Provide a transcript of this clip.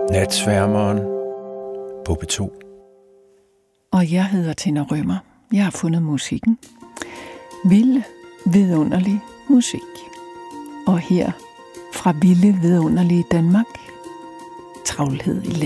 Natsværmeren på P2. Og jeg hedder Tina Rømer. Jeg har fundet musikken. Vild, vidunderlig musik. Og her fra vilde, vidunderlige Danmark. Travlhed i